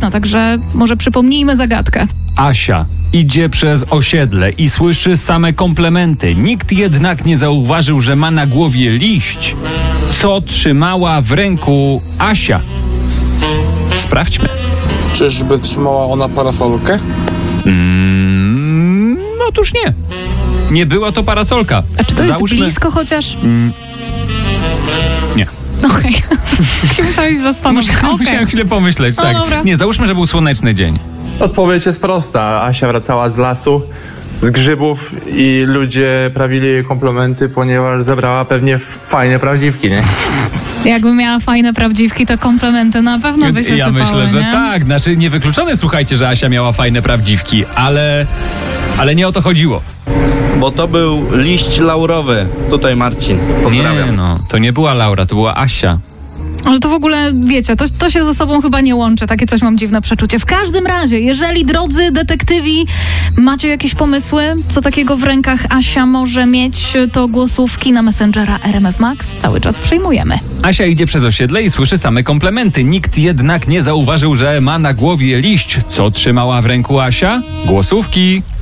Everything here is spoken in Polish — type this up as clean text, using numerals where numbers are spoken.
trudna, także może przypomnijmy zagadkę. Asia idzie przez osiedle i słyszy same komplementy. Nikt jednak nie zauważył, że ma na głowie liść. Co trzymała w ręku Asia? Sprawdźmy. Czyżby trzymała ona parasolkę? Otóż nie. Nie była to parasolka. A czy to jest blisko chociaż? Nie. Okej. Się musiałeś zastanowić. Musiałem chwilę pomyśleć, tak. Dobra. Nie, załóżmy, że był słoneczny dzień. Odpowiedź jest prosta. Asia wracała z lasu, z grzybów i ludzie prawili jej komplementy, ponieważ zebrała pewnie fajne prawdziwki, nie? Jakby miała fajne prawdziwki, to komplementy na pewno by się Ja sypały, myślę, że nie? tak. Znaczy niewykluczone, słuchajcie, że Asia miała fajne prawdziwki, ale nie o to chodziło. Bo to był liść laurowy. Tutaj Marcin. Pozdrawiam. Nie, no, to nie była Laura, to była Asia. Ale to w ogóle, wiecie, to się ze sobą chyba nie łączy. Takie coś mam dziwne przeczucie. W każdym razie, jeżeli, drodzy detektywi, macie jakieś pomysły, co takiego w rękach Asia może mieć, to głosówki na Messengera RMF Max cały czas przyjmujemy. Asia idzie przez osiedle i słyszy same komplementy. Nikt jednak nie zauważył, że ma na głowie liść. Co trzymała w ręku Asia? Głosówki.